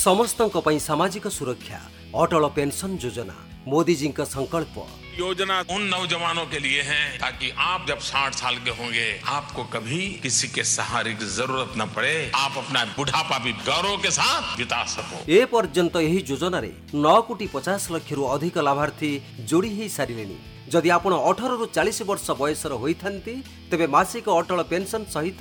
समस्तों पई सामाजिक सुरक्षा अटल पेंशन योजना मोदी जी का संकल्प। योजना उन नौजवानों के लिए है ताकि आप जब 60 साल के होंगे आपको कभी किसी के सहारे की जरूरत न पड़े, आप अपना बुढ़ापा भी गौरव के साथ बिता सको। ए पर्यंत यही योजना रे 9,50,00,000 रु अधिक लाभार्थी जोड़ी हो सारे। जदि आपण 18 रु 40 वर्ष बयसर होइथांती तेबे मासिक अटल पेंशन सहित